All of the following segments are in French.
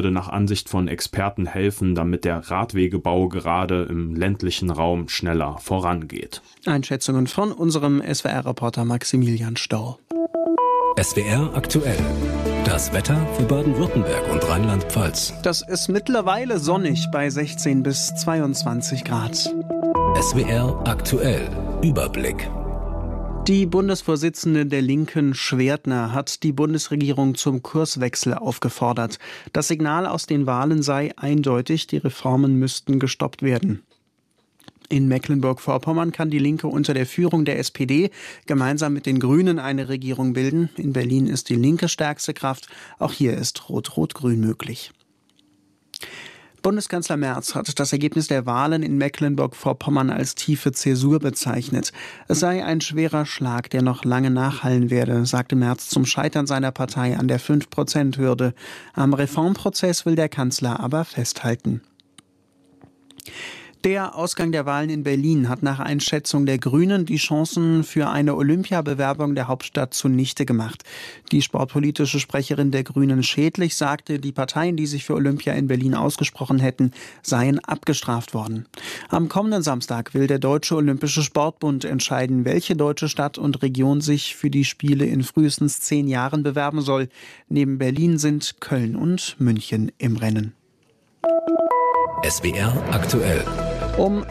würde nach Ansicht von Experten helfen, damit der Radwegebau gerade im ländlichen Raum schneller vorangeht. Einschätzungen von unserem SWR-Reporter Maximilian Storr. SWR aktuell. Das Wetter für Baden-Württemberg und Rheinland-Pfalz. Das ist mittlerweile sonnig bei 16 bis 22 Grad. SWR aktuell. Überblick. Die Bundesvorsitzende der Linken, Schwertner, hat die Bundesregierung zum Kurswechsel aufgefordert. Das Signal aus den Wahlen sei eindeutig, die Reformen müssten gestoppt werden. In Mecklenburg-Vorpommern kann die Linke unter der Führung der SPD gemeinsam mit den Grünen eine Regierung bilden. In Berlin ist die Linke stärkste Kraft. Auch hier ist Rot-Rot-Grün möglich. Bundeskanzler Merz hat das Ergebnis der Wahlen in Mecklenburg-Vorpommern als tiefe Zäsur bezeichnet. Es sei ein schwerer Schlag, der noch lange nachhallen werde, sagte Merz zum Scheitern seiner Partei an der 5%-Hürde. Am Reformprozess will der Kanzler aber festhalten. Der Ausgang der Wahlen in Berlin hat nach Einschätzung der Grünen die Chancen für eine Olympiabewerbung der Hauptstadt zunichte gemacht. Die sportpolitische Sprecherin der Grünen Schädlich sagte, die Parteien, die sich für Olympia in Berlin ausgesprochen hätten, seien abgestraft worden. Am kommenden Samstag will der Deutsche Olympische Sportbund entscheiden, welche deutsche Stadt und Region sich für die Spiele in frühestens 10 Jahren bewerben soll. Neben Berlin sind Köln und München im Rennen. SWR aktuell. Um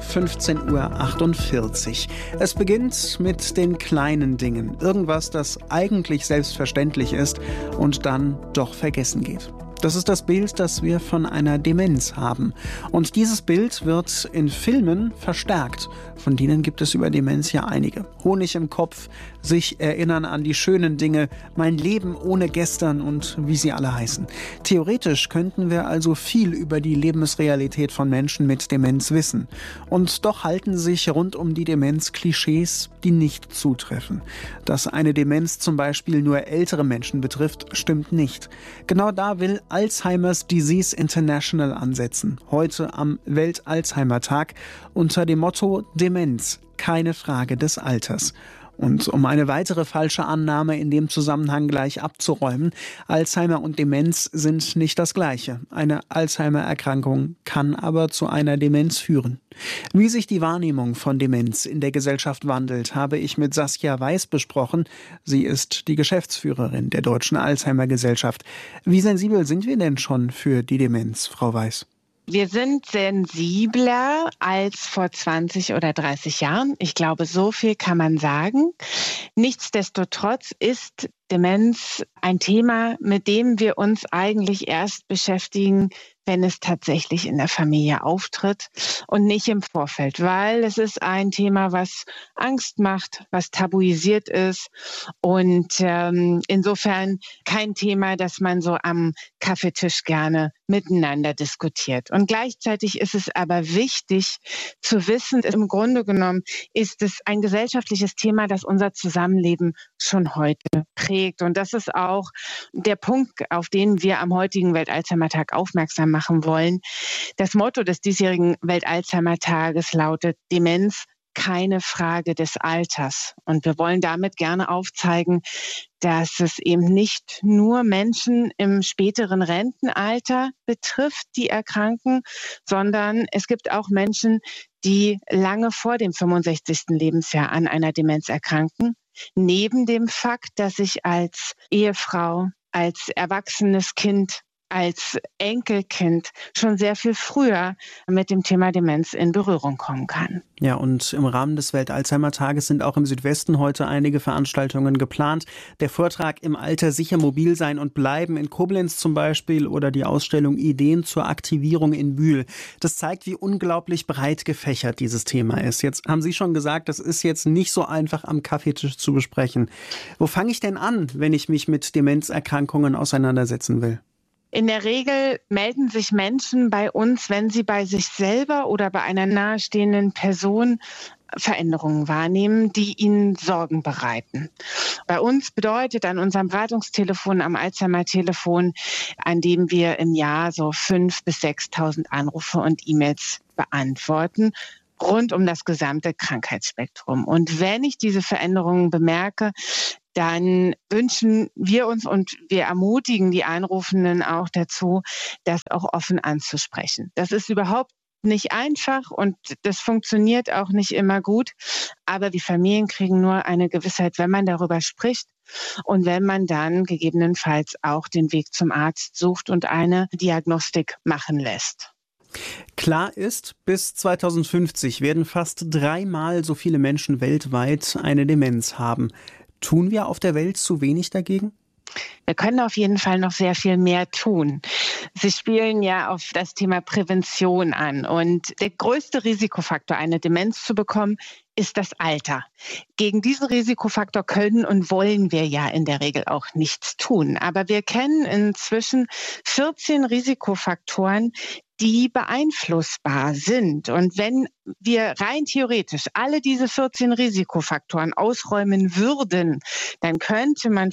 15:48 Uhr. Es beginnt mit den kleinen Dingen. Irgendwas, das eigentlich selbstverständlich ist und dann doch vergessen geht. Das ist das Bild, das wir von einer Demenz haben. Und dieses Bild wird in Filmen verstärkt. Von denen gibt es über Demenz ja einige. Honig im Kopf, sich erinnern an die schönen Dinge, mein Leben ohne gestern und wie sie alle heißen. Theoretisch könnten wir also viel über die Lebensrealität von Menschen mit Demenz wissen. Und doch halten sich rund um die Demenz Klischees, die nicht zutreffen. Dass eine Demenz zum Beispiel nur ältere Menschen betrifft, stimmt nicht. Genau da will Alzheimer's Disease International ansetzen. Heute am Welt-Alzheimer-Tag unter dem Motto Demenz, keine Frage des Alters. Und um eine weitere falsche Annahme in dem Zusammenhang gleich abzuräumen, Alzheimer und Demenz sind nicht das Gleiche. Eine Alzheimer-Erkrankung kann aber zu einer Demenz führen. Wie sich die Wahrnehmung von Demenz in der Gesellschaft wandelt, habe ich mit Saskia Weiß besprochen. Sie ist die Geschäftsführerin der Deutschen Alzheimer-Gesellschaft. Wie sensibel sind wir denn schon für die Demenz, Frau Weiß? Wir sind sensibler als vor 20 oder 30 Jahren. Ich glaube, so viel kann man sagen. Nichtsdestotrotz ist Demenz ein Thema, mit dem wir uns eigentlich erst beschäftigen, wenn es tatsächlich in der Familie auftritt und nicht im Vorfeld, weil es ist ein Thema, was Angst macht, was tabuisiert ist und insofern kein Thema, das man so am Kaffeetisch gerne miteinander diskutiert. Und gleichzeitig ist es aber wichtig zu wissen, im Grunde genommen ist es ein gesellschaftliches Thema, das unser Zusammenleben schon heute prägt. Und das ist auch der Punkt, auf den wir am heutigen Welt-Alzheimer-Tag aufmerksam machen wollen. Das Motto des diesjährigen Welt-Alzheimer-Tages lautet Demenz, keine Frage des Alters. Und wir wollen damit gerne aufzeigen, dass es eben nicht nur Menschen im späteren Rentenalter betrifft, die erkranken, sondern es gibt auch Menschen, die lange vor dem 65. Lebensjahr an einer Demenz erkranken. Neben dem Fakt, dass ich als Ehefrau, als erwachsenes Kind, als Enkelkind schon sehr viel früher mit dem Thema Demenz in Berührung kommen kann. Ja, und im Rahmen des Welt-Alzheimer-Tages sind auch im Südwesten heute einige Veranstaltungen geplant. Der Vortrag Im Alter sicher mobil sein und bleiben in Koblenz zum Beispiel oder die Ausstellung Ideen zur Aktivierung in Bühl. Das zeigt, wie unglaublich breit gefächert dieses Thema ist. Jetzt haben Sie schon gesagt, das ist jetzt nicht so einfach am Kaffeetisch zu besprechen. Wo fange ich denn an, wenn ich mich mit Demenzerkrankungen auseinandersetzen will? In der Regel melden sich Menschen bei uns, wenn sie bei sich selber oder bei einer nahestehenden Person Veränderungen wahrnehmen, die ihnen Sorgen bereiten. Bei uns bedeutet an unserem Beratungstelefon, am Alzheimer-Telefon, an dem wir im Jahr so 5.000 bis 6.000 Anrufe und E-Mails beantworten, rund um das gesamte Krankheitsspektrum. Und wenn ich diese Veränderungen bemerke, dann wünschen wir uns und wir ermutigen die Anrufenden auch dazu, das auch offen anzusprechen. Das ist überhaupt nicht einfach und das funktioniert auch nicht immer gut. Aber die Familien kriegen nur eine Gewissheit, wenn man darüber spricht und wenn man dann gegebenenfalls auch den Weg zum Arzt sucht und eine Diagnostik machen lässt. Klar ist, bis 2050 werden fast 3-mal so viele Menschen weltweit eine Demenz haben. Tun wir auf der Welt zu wenig dagegen? Wir können auf jeden Fall noch sehr viel mehr tun. Sie spielen ja auf das Thema Prävention an. Und der größte Risikofaktor, eine Demenz zu bekommen, ist das Alter. Gegen diesen Risikofaktor können und wollen wir ja in der Regel auch nichts tun. Aber wir kennen inzwischen 14 Risikofaktoren, die beeinflussbar sind. Und wenn wir rein theoretisch alle diese 14 Risikofaktoren ausräumen würden, dann könnte man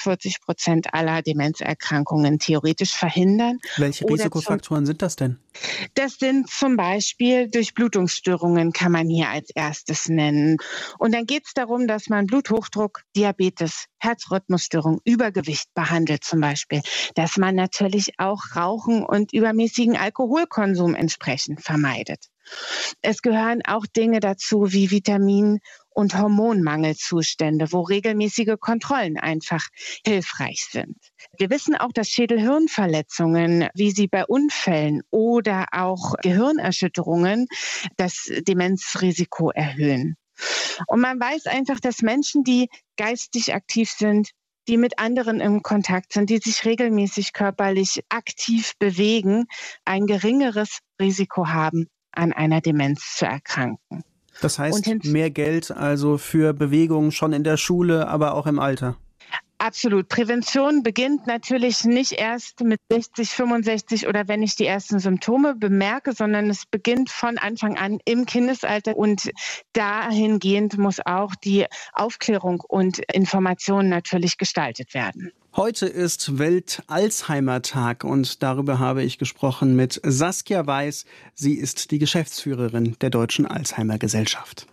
45% aller Demenzerkrankungen theoretisch verhindern. Welche Risikofaktoren sind das denn? Das sind zum Beispiel Durchblutungsstörungen, kann man hier als erstes nennen. Und dann geht es darum, dass man Bluthochdruck, Diabetes, Herzrhythmusstörung, Übergewicht behandelt zum Beispiel. Dass man natürlich auch Rauchen und übermäßigen Alkoholkonsum entsprechend vermeidet. Es gehören auch Dinge dazu wie Vitamin- und Hormonmangelzustände, wo regelmäßige Kontrollen einfach hilfreich sind. Wir wissen auch, dass Schädel-Hirn-Verletzungen, wie sie bei Unfällen oder auch Gehirnerschütterungen, das Demenzrisiko erhöhen. Und man weiß einfach, dass Menschen, die geistig aktiv sind, die mit anderen im Kontakt sind, die sich regelmäßig körperlich aktiv bewegen, ein geringeres Risiko haben, an einer Demenz zu erkranken. Das heißt, mehr Geld also für Bewegung schon in der Schule, aber auch im Alter. Absolut. Prävention beginnt natürlich nicht erst mit 60, 65 oder wenn ich die ersten Symptome bemerke, sondern es beginnt von Anfang an im Kindesalter und dahingehend muss auch die Aufklärung und Information natürlich gestaltet werden. Heute ist Welt-Alzheimer-Tag und darüber habe ich gesprochen mit Saskia Weiß. Sie ist die Geschäftsführerin der Deutschen Alzheimer-Gesellschaft.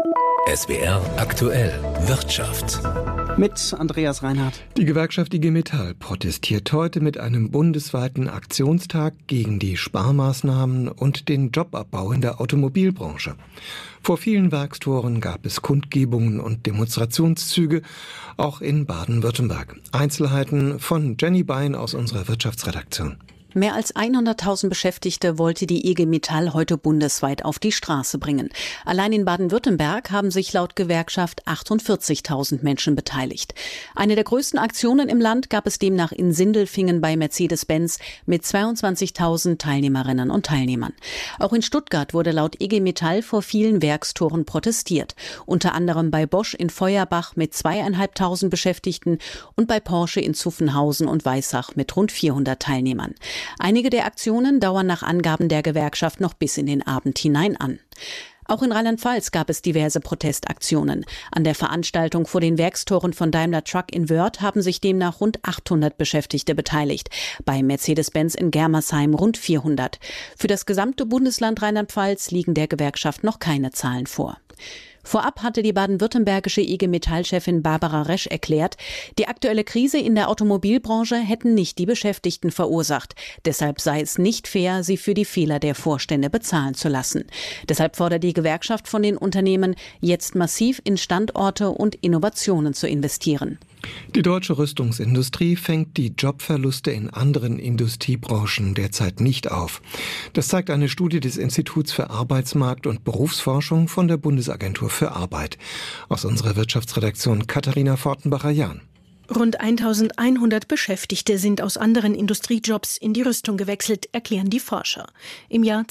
SWR aktuell Wirtschaft. Mit Andreas Reinhardt. Die Gewerkschaft IG Metall protestiert heute mit einem bundesweiten Aktionstag gegen die Sparmaßnahmen und den Jobabbau in der Automobilbranche. Vor vielen Werkstoren gab es Kundgebungen und Demonstrationszüge, auch in Baden-Württemberg. Einzelheiten von Jenny Bein aus unserer Wirtschaftsredaktion. Mehr als 100.000 Beschäftigte wollte die IG Metall heute bundesweit auf die Straße bringen. Allein in Baden-Württemberg haben sich laut Gewerkschaft 48.000 Menschen beteiligt. Eine der größten Aktionen im Land gab es demnach in Sindelfingen bei Mercedes-Benz mit 22.000 Teilnehmerinnen und Teilnehmern. Auch in Stuttgart wurde laut IG Metall vor vielen Werkstoren protestiert. Unter anderem bei Bosch in Feuerbach mit 2.500 Beschäftigten und bei Porsche in Zuffenhausen und Weissach mit rund 400 Teilnehmern. Einige der Aktionen dauern nach Angaben der Gewerkschaft noch bis in den Abend hinein an. Auch in Rheinland-Pfalz gab es diverse Protestaktionen. An der Veranstaltung vor den Werkstoren von Daimler Truck in Wörth haben sich demnach rund 800 Beschäftigte beteiligt. Bei Mercedes-Benz in Germersheim rund 400. Für das gesamte Bundesland Rheinland-Pfalz liegen der Gewerkschaft noch keine Zahlen vor. Vorab hatte die baden-württembergische IG Metall-Chefin Barbara Resch erklärt, die aktuelle Krise in der Automobilbranche hätten nicht die Beschäftigten verursacht. Deshalb sei es nicht fair, sie für die Fehler der Vorstände bezahlen zu lassen. Deshalb fordert die Gewerkschaft von den Unternehmen, jetzt massiv in Standorte und Innovationen zu investieren. Die deutsche Rüstungsindustrie fängt die Jobverluste in anderen Industriebranchen derzeit nicht auf. Das zeigt eine Studie des Instituts für Arbeitsmarkt und Berufsforschung von der Bundesagentur für Arbeit. Aus unserer Wirtschaftsredaktion Katharina Fortenbacher-Jahn. Rund 1.100 Beschäftigte sind aus anderen Industriejobs in die Rüstung gewechselt, erklären die Forscher, im Jahr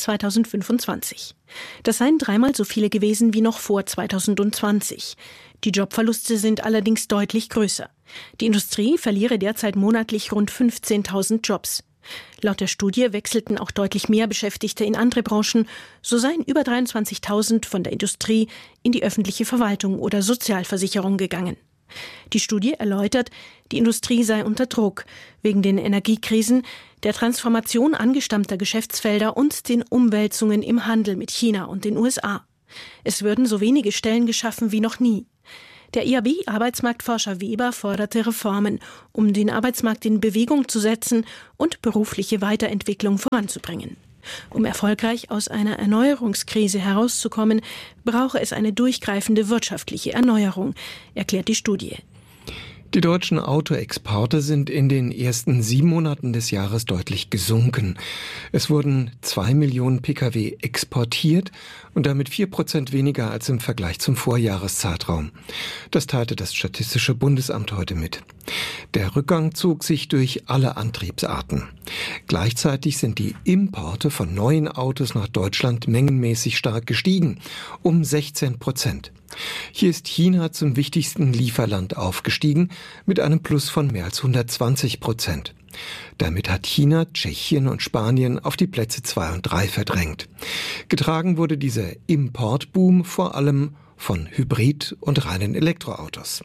2025. Das seien 3-mal so viele gewesen wie noch vor 2020. Die Jobverluste sind allerdings deutlich größer. Die Industrie verliere derzeit monatlich rund 15.000 Jobs. Laut der Studie wechselten auch deutlich mehr Beschäftigte in andere Branchen. So seien über 23.000 von der Industrie in die öffentliche Verwaltung oder Sozialversicherung gegangen. Die Studie erläutert, die Industrie sei unter Druck wegen den Energiekrisen, der Transformation angestammter Geschäftsfelder und den Umwälzungen im Handel mit China und den USA. Es würden so wenige Stellen geschaffen wie noch nie. Der IAB-Arbeitsmarktforscher Weber forderte Reformen, um den Arbeitsmarkt in Bewegung zu setzen und berufliche Weiterentwicklung voranzubringen. Um erfolgreich aus einer Erneuerungskrise herauszukommen, brauche es eine durchgreifende wirtschaftliche Erneuerung, erklärt die Studie. Die deutschen Autoexporte sind in den ersten 7 Monaten des Jahres deutlich gesunken. Es wurden 2 Millionen Pkw exportiert und damit 4% weniger als im Vergleich zum Vorjahreszeitraum. Das teilte das Statistische Bundesamt heute mit. Der Rückgang zog sich durch alle Antriebsarten. Gleichzeitig sind die Importe von neuen Autos nach Deutschland mengenmäßig stark gestiegen, um 16%. Hier ist China zum wichtigsten Lieferland aufgestiegen, mit einem Plus von mehr als 120%. Damit hat China, Tschechien und Spanien auf die Plätze 2 und 3 verdrängt. Getragen wurde dieser Importboom vor allem von Hybrid- und reinen Elektroautos.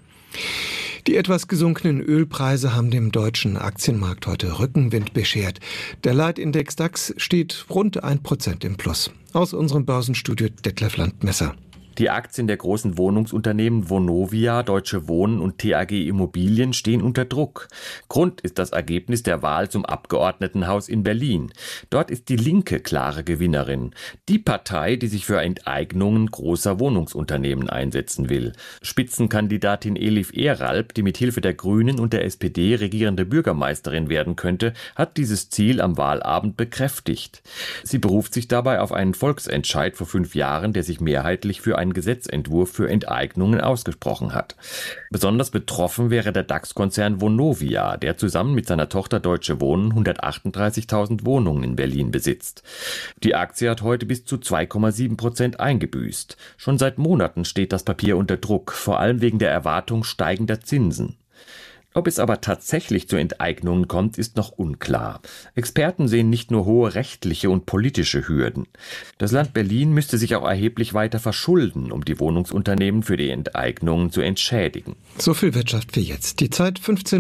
Die etwas gesunkenen Ölpreise haben dem deutschen Aktienmarkt heute Rückenwind beschert. Der Leitindex DAX steht rund 1% im Plus. Aus unserem Börsenstudio Detlef Landmesser. Die Aktien der großen Wohnungsunternehmen Vonovia, Deutsche Wohnen und TAG Immobilien stehen unter Druck. Grund ist das Ergebnis der Wahl zum Abgeordnetenhaus in Berlin. Dort ist die Linke klare Gewinnerin. Die Partei, die sich für Enteignungen großer Wohnungsunternehmen einsetzen will. Spitzenkandidatin Elif Eralp, die mit Hilfe der Grünen und der SPD regierende Bürgermeisterin werden könnte, hat dieses Ziel am Wahlabend bekräftigt. Sie beruft sich dabei auf einen Volksentscheid vor 5 Jahren, der sich mehrheitlich für einen Gesetzentwurf für Enteignungen ausgesprochen hat. Besonders betroffen wäre der DAX-Konzern Vonovia, der zusammen mit seiner Tochter Deutsche Wohnen 138.000 Wohnungen in Berlin besitzt. Die Aktie hat heute bis zu 2,7% eingebüßt. Schon seit Monaten steht das Papier unter Druck, vor allem wegen der Erwartung steigender Zinsen. Ob es aber tatsächlich zu Enteignungen kommt, ist noch unklar. Experten sehen nicht nur hohe rechtliche und politische Hürden. Das Land Berlin müsste sich auch erheblich weiter verschulden, um die Wohnungsunternehmen für die Enteignungen zu entschädigen. So viel Wirtschaft für jetzt. Die Zeit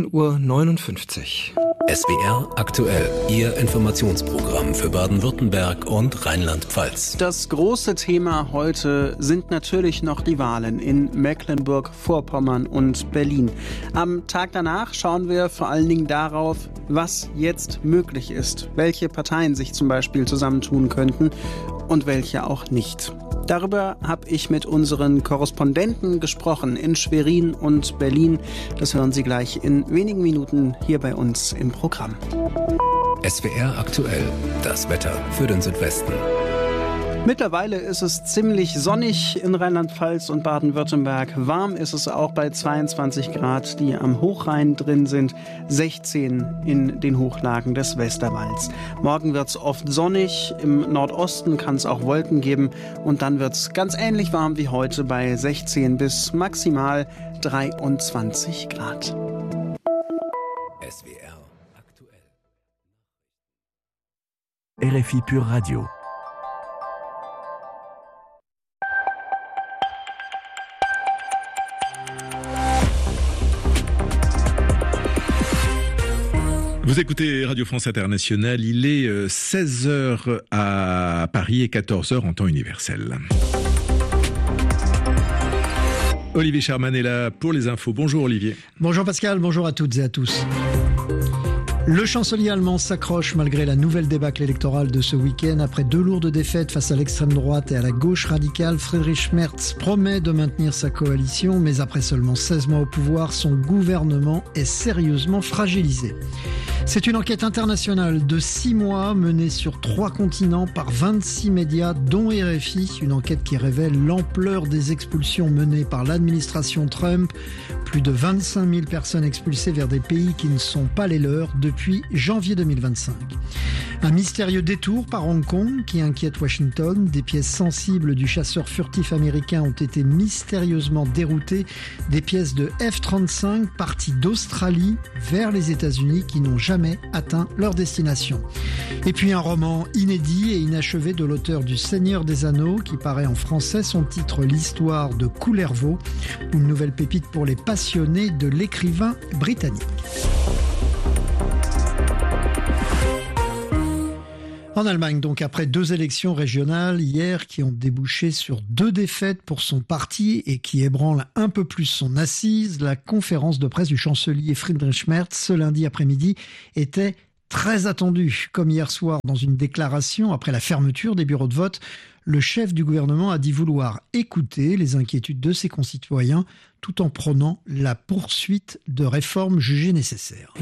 15:59 Uhr. SWR aktuell, Ihr Informationsprogramm für Baden-Württemberg und Rheinland-Pfalz. Das große Thema heute sind natürlich noch die Wahlen in Mecklenburg-Vorpommern und Berlin. Am Tag danach schauen wir vor allen Dingen darauf, was jetzt möglich ist, welche Parteien sich zum Beispiel zusammentun könnten und welche auch nicht. Darüber habe ich mit unseren Korrespondenten gesprochen in Schwerin und Berlin. Das hören Sie gleich in wenigen Minuten hier bei uns im Programm. SWR aktuell, das Wetter für den Südwesten. Mittlerweile ist es ziemlich sonnig in Rheinland-Pfalz und Baden-Württemberg. Warm ist es auch bei 22 Grad, die am Hochrhein drin sind, 16 in den Hochlagen des Westerwalds. Morgen wird es oft sonnig, im Nordosten kann es auch Wolken geben und dann wird es ganz ähnlich warm wie heute bei 16 bis maximal 23 Grad. SWR aktuell. RFI Pure Radio. Vous écoutez Radio France Internationale, il est 16h à Paris et 14h en temps universel. Olivier Sherman est là pour les infos. Bonjour Olivier. Bonjour Pascal, bonjour à toutes et à tous. Le chancelier allemand s'accroche malgré la nouvelle débâcle électorale de ce week-end. Après 2 lourdes défaites face à l'extrême droite et à la gauche radicale, Friedrich Merz promet de maintenir sa coalition, mais après seulement 16 mois au pouvoir, son gouvernement est sérieusement fragilisé. C'est une enquête internationale de 6 mois menée sur 3 continents par 26 médias, dont RFI. Une enquête qui révèle l'ampleur des expulsions menées par l'administration Trump. Plus de 25 000 personnes expulsées vers des pays qui ne sont pas les leurs depuis janvier 2025. Un mystérieux détour par Hong Kong qui inquiète Washington. Des pièces sensibles du chasseur furtif américain ont été mystérieusement déroutées. Des pièces de F-35 parties d'Australie vers les États-Unis qui n'ont jamais atteint leur destination. Et puis un roman inédit et inachevé de l'auteur du Seigneur des Anneaux qui paraît en français. Son titre, L'histoire de Coulervaux. Une nouvelle pépite pour les passionnés de l'écrivain britannique. En Allemagne, donc, après 2 élections régionales hier qui ont débouché sur 2 défaites pour son parti et qui ébranlent un peu plus son assise, la conférence de presse du chancelier Friedrich Merz ce lundi après-midi était très attendue. Comme hier soir, dans une déclaration après la fermeture des bureaux de vote, le chef du gouvernement a dit vouloir écouter les inquiétudes de ses concitoyens tout en prônant la poursuite de réformes jugées nécessaires.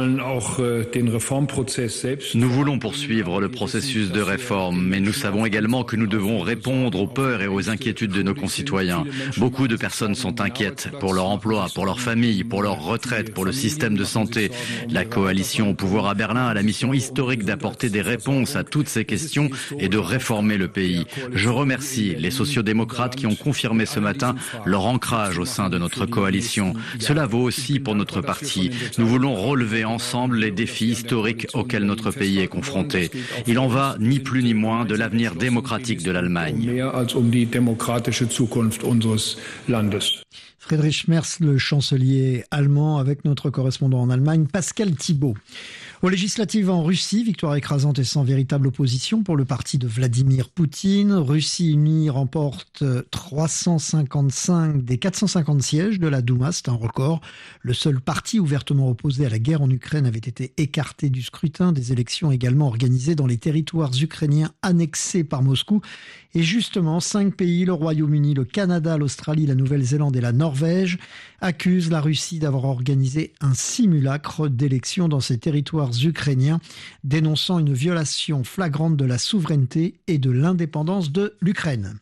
Nous voulons poursuivre le processus de réforme, mais nous savons également que nous devons répondre aux peurs et aux inquiétudes de nos concitoyens. Beaucoup de personnes sont inquiètes pour leur emploi, pour leur famille, pour leur retraite, pour le système de santé. La coalition au pouvoir à Berlin a la mission historique d'apporter des réponses à toutes ces questions et de réformer le pays. Je remercie les sociodémocrates qui ont confirmé ce matin leur ancrage au sein de notre coalition. Cela vaut aussi pour notre parti. Nous voulons relever ensemble les défis historiques auxquels notre pays est confronté. Il en va ni plus ni moins de l'avenir démocratique de l'Allemagne. Friedrich Merz, le chancelier allemand, avec notre correspondant en Allemagne, Pascal Thibault. Aux législatives en Russie, victoire écrasante et sans véritable opposition pour le parti de Vladimir Poutine. Russie unie remporte 355 des 450 sièges de la Douma, c'est un record. Le seul parti ouvertement opposé à la guerre en Ukraine avait été écarté du scrutin. Des élections également organisées dans les territoires ukrainiens annexés par Moscou. Et justement, 5 pays, le Royaume-Uni, le Canada, l'Australie, la Nouvelle-Zélande et la Norvège, accusent la Russie d'avoir organisé un simulacre d'élection dans ces territoires ukrainiens, dénonçant une violation flagrante de la souveraineté et de l'indépendance de l'Ukraine.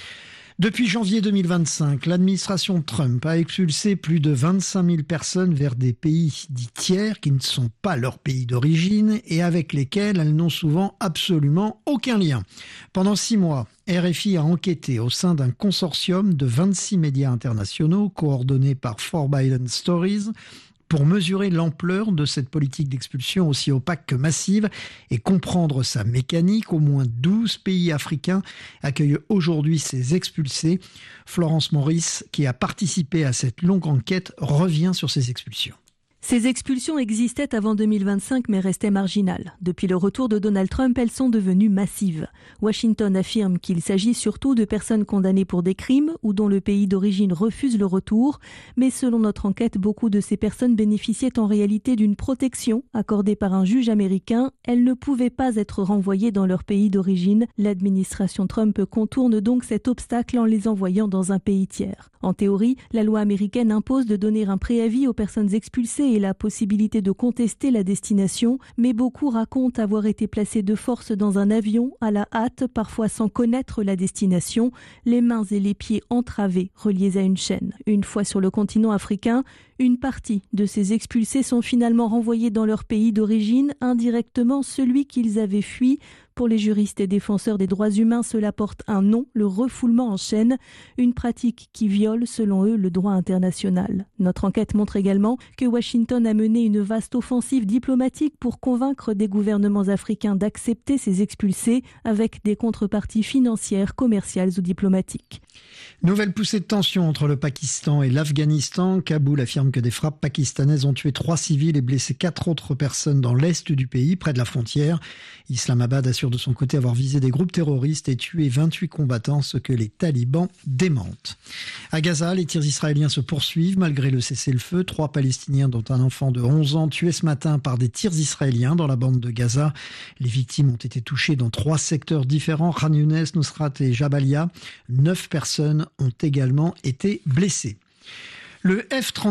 Depuis janvier 2025, l'administration Trump a expulsé plus de 25 000 personnes vers des pays dits tiers qui ne sont pas leur pays d'origine et avec lesquels elles n'ont souvent absolument aucun lien. Pendant 6 mois, RFI a enquêté au sein d'un consortium de 26 médias internationaux coordonnés par 4 Biden Stories pour mesurer l'ampleur de cette politique d'expulsion aussi opaque que massive et comprendre sa mécanique. Au moins 12 pays africains accueillent aujourd'hui ces expulsés. Florence Maurice, qui a participé à cette longue enquête, revient sur ces expulsions. Ces expulsions existaient avant 2025 mais restaient marginales. Depuis le retour de Donald Trump, elles sont devenues massives. Washington affirme qu'il s'agit surtout de personnes condamnées pour des crimes ou dont le pays d'origine refuse le retour. Mais selon notre enquête, beaucoup de ces personnes bénéficiaient en réalité d'une protection accordée par un juge américain. Elles ne pouvaient pas être renvoyées dans leur pays d'origine. L'administration Trump contourne donc cet obstacle en les envoyant dans un pays tiers. En théorie, la loi américaine impose de donner un préavis aux personnes expulsées et la possibilité de contester la destination, mais beaucoup racontent avoir été placés de force dans un avion à la hâte, parfois sans connaître la destination, les mains et les pieds entravés, reliés à une chaîne. Une fois sur le continent africain, une partie de ces expulsés sont finalement renvoyés dans leur pays d'origine, indirectement celui qu'ils avaient fui. Pour les juristes et défenseurs des droits humains, cela porte un nom, le refoulement en chaîne, une pratique qui viole, selon eux, le droit international. Notre enquête montre également que Washington a mené une vaste offensive diplomatique pour convaincre des gouvernements africains d'accepter ces expulsés avec des contreparties financières, commerciales ou diplomatiques. Nouvelle poussée de tension entre le Pakistan et l'Afghanistan. Kaboul affirme que des frappes pakistanaises ont tué 3 civils et blessé 4 autres personnes dans l'est du pays, près de la frontière. Islamabad assure de son côté avoir visé des groupes terroristes et tué 28 combattants, ce que les talibans démentent. À Gaza, les tirs israéliens se poursuivent malgré le cessez-le-feu. 3 Palestiniens, dont un enfant de 11 ans, tués ce matin par des tirs israéliens dans la bande de Gaza. Les victimes ont été touchées dans 3 secteurs différents, Khan Younes, Nusrat et Jabalia. 9 personnes ont également été blessées. Le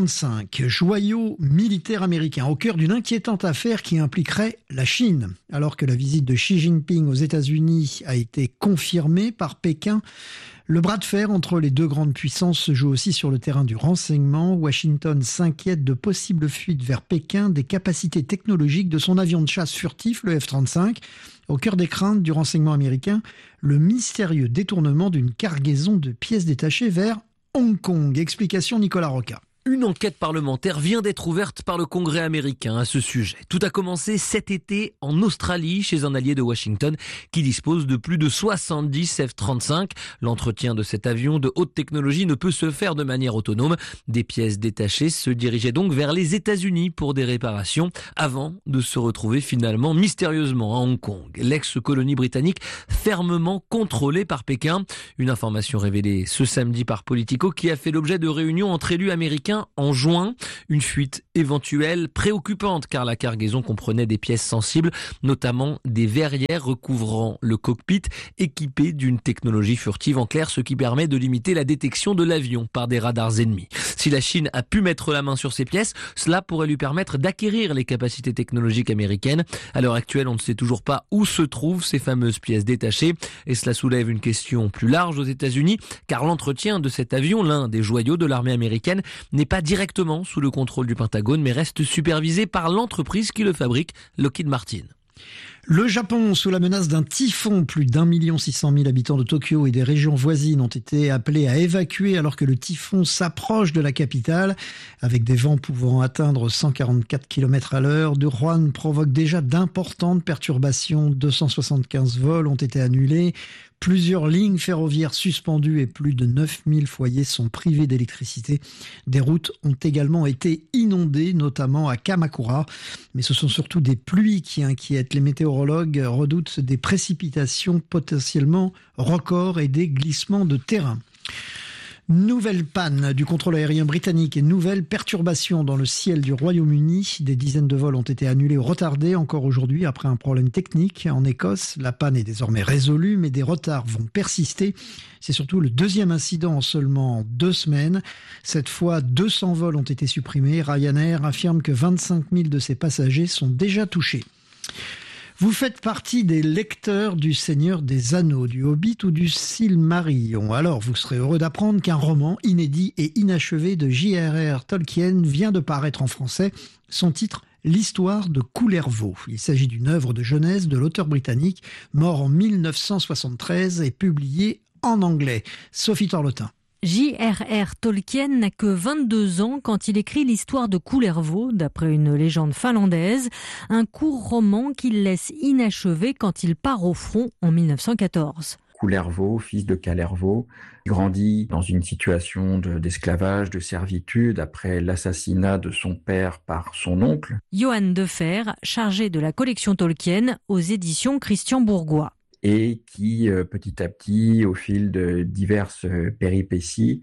F-35, joyau militaire américain, au cœur d'une inquiétante affaire qui impliquerait la Chine. Alors que la visite de Xi Jinping aux États-Unis a été confirmée par Pékin, le bras de fer entre les 2 grandes puissances se joue aussi sur le terrain du renseignement. Washington s'inquiète de possibles fuites vers Pékin des capacités technologiques de son avion de chasse furtif, le F-35. Au cœur des craintes du renseignement américain, le mystérieux détournement d'une cargaison de pièces détachées vers Hong Kong. Explication Nicolas Roca. Une enquête parlementaire vient d'être ouverte par le Congrès américain à ce sujet. Tout a commencé cet été en Australie, chez un allié de Washington qui dispose de plus de 70 F-35. L'entretien de cet avion de haute technologie ne peut se faire de manière autonome. Des pièces détachées se dirigeaient donc vers les États-Unis pour des réparations avant de se retrouver finalement mystérieusement à Hong Kong, l'ex-colonie britannique fermement contrôlée par Pékin. Une information révélée ce samedi par Politico qui a fait l'objet de réunions entre élus américains en juin. Une fuite éventuelle préoccupante car la cargaison comprenait des pièces sensibles, notamment des verrières recouvrant le cockpit équipées d'une technologie furtive. En clair, ce qui permet de limiter la détection de l'avion par des radars ennemis. Si la Chine a pu mettre la main sur ces pièces, cela pourrait lui permettre d'acquérir les capacités technologiques américaines. À l'heure actuelle, on ne sait toujours pas où se trouvent ces fameuses pièces détachées et cela soulève une question plus large aux États-Unis car l'entretien de cet avion, l'un des joyaux de l'armée américaine, n'est pas directement sous le contrôle du Pentagone mais reste supervisé par l'entreprise qui le fabrique, Lockheed Martin. Le Japon, sous la menace d'un typhon, plus d'1 600 000 habitants de Tokyo et des régions voisines ont été appelés à évacuer alors que le typhon s'approche de la capitale. Avec des vents pouvant atteindre 144 km à l'heure, Juan provoque déjà d'importantes perturbations. 275 vols ont été annulés. Plusieurs lignes ferroviaires suspendues et plus de 9000 foyers sont privés d'électricité. Des routes ont également été inondées, notamment à Kamakura. Mais ce sont surtout des pluies qui inquiètent. Les météorologues redoutent des précipitations potentiellement records et des glissements de terrain. Nouvelle panne du contrôle aérien britannique et nouvelle perturbation dans le ciel du Royaume-Uni. Des dizaines de vols ont été annulés ou retardés encore aujourd'hui après un problème technique en Écosse. La panne est désormais résolue, mais des retards vont persister. C'est surtout le deuxième incident en seulement 2 semaines. Cette fois, 200 vols ont été supprimés. Ryanair affirme que 25 000 de ses passagers sont déjà touchés. Vous faites partie des lecteurs du Seigneur des Anneaux, du Hobbit ou du Silmarillion. Alors, vous serez heureux d'apprendre qu'un roman inédit et inachevé de J.R.R. Tolkien vient de paraître en français. Son titre, L'histoire de Coulervaux. Il s'agit d'une œuvre de jeunesse de l'auteur britannique, mort en 1973 et publiée en anglais. Sophie Torlotin. J.R.R. Tolkien n'a que 22 ans quand il écrit l'histoire de Coulervaux, d'après une légende finlandaise, un court roman qu'il laisse inachevé quand il part au front en 1914. Coulervaux, fils de Kalervaux, grandit dans une situation d'esclavage, de servitude après l'assassinat de son père par son oncle. Johann Defer, chargé de la collection Tolkien aux éditions Christian Bourgois. Et qui, petit à petit, au fil de diverses péripéties,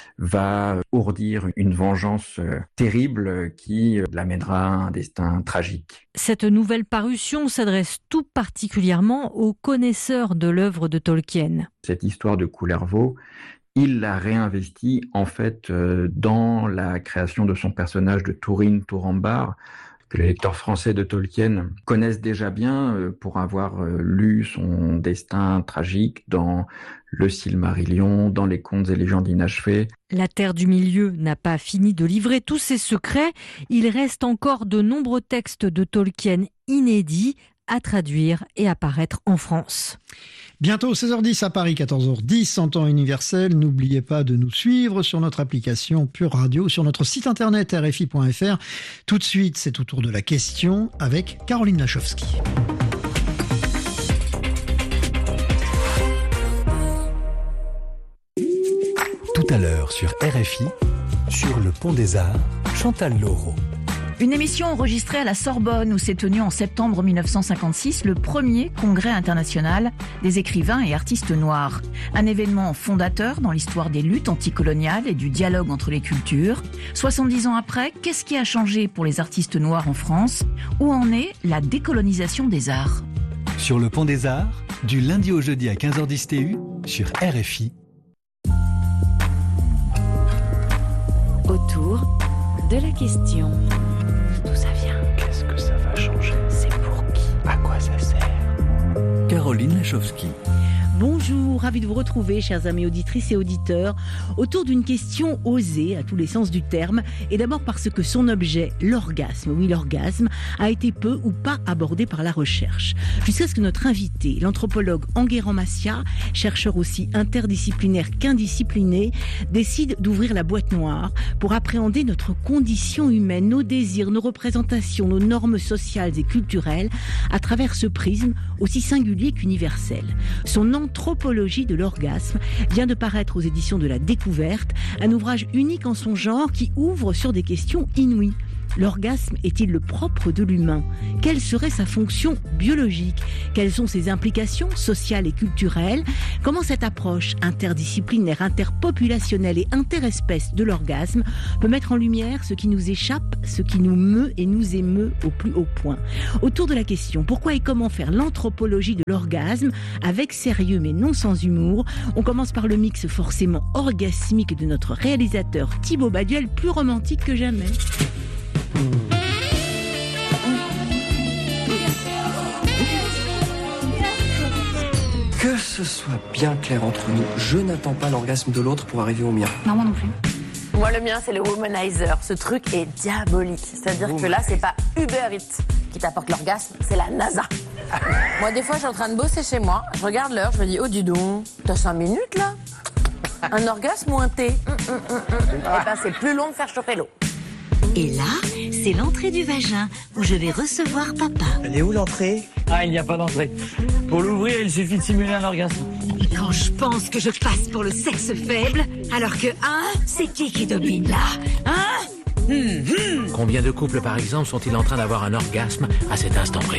va ourdir une vengeance terrible qui l'amènera à un destin tragique. Cette nouvelle parution s'adresse tout particulièrement aux connaisseurs de l'œuvre de Tolkien. Cette histoire de Coulervaux, il l'a réinvestie en fait dans la création de son personnage de Túrin Turambar, que les lecteurs français de Tolkien connaissent déjà bien pour avoir lu son destin tragique dans le Silmarillion, dans les contes et légendes inachevées. La Terre du Milieu n'a pas fini de livrer tous ses secrets. Il reste encore de nombreux textes de Tolkien inédits à traduire et à paraître en France. Bientôt 16h10 à Paris, 14h10 en temps universel. N'oubliez pas de nous suivre sur notre application Pure Radio, sur notre site internet rfi.fr. Tout de suite, c'est au tour de la question avec Caroline Lachowski. Tout à l'heure sur RFI, sur le Pont des Arts, Chantal Laureau. Une émission enregistrée à la Sorbonne où s'est tenu en septembre 1956 le premier congrès international des écrivains et artistes noirs. Un événement fondateur dans l'histoire des luttes anticoloniales et du dialogue entre les cultures. 70 ans après, qu'est-ce qui a changé pour les artistes noirs en France? Où en est la décolonisation des arts? Sur le Pont des Arts, du lundi au jeudi à 15h10 TU, sur RFI. Autour de la question. D'où ça vient? Qu'est-ce que ça va changer? C'est pour qui? À quoi ça sert? Caroline Lachowski. Bonjour, ravi de vous retrouver, chers amis auditrices et auditeurs, autour d'une question osée à tous les sens du terme, et d'abord parce que son objet, l'orgasme, oui l'orgasme, a été peu ou pas abordé par la recherche. Jusqu'à ce que notre invité, l'anthropologue Enguerrand Macias, chercheur aussi interdisciplinaire qu'indiscipliné, décide d'ouvrir la boîte noire pour appréhender notre condition humaine, nos désirs, nos représentations, nos normes sociales et culturelles à travers ce prisme aussi singulier qu'universel. Son Anthropologie de l'orgasme vient de paraître aux éditions de la Découverte, un ouvrage unique en son genre qui ouvre sur des questions inouïes. L'orgasme est-il le propre de l'humain ? Quelle serait sa fonction biologique ? Quelles sont ses implications sociales et culturelles ? Comment cette approche interdisciplinaire, interpopulationnelle et interespèce de l'orgasme peut mettre en lumière ce qui nous échappe, ce qui nous meut et nous émeut au plus haut point ? Autour de la question pourquoi et comment faire l'anthropologie de l'orgasme avec sérieux mais non sans humour, on commence par le mix forcément orgasmique de notre réalisateur Thibaut Baduel, plus romantique que jamais. Que ce soit bien clair entre nous, je n'attends pas l'orgasme de l'autre pour arriver au mien. Non, moi non plus. Moi, le mien, c'est le womanizer. Ce truc est diabolique. C'est-à-dire que là, c'est pas Uber Eats qui t'apporte l'orgasme, c'est la NASA. Moi, des fois, je suis en train de bosser chez moi, je regarde l'heure, je me dis, oh, dis donc, t'as 5 minutes, là ? Un orgasme ou un thé ? Eh ben, c'est plus long de faire chauffer l'eau. Et là, c'est l'entrée du vagin, où je vais recevoir papa. Elle est où l'entrée ? Ah, il n'y a pas d'entrée. Pour l'ouvrir, il suffit de simuler un orgasme. Et quand je pense que je passe pour le sexe faible, alors que, c'est qui domine là ? Combien de couples, par exemple, sont-ils en train d'avoir un orgasme à cet instant précis ?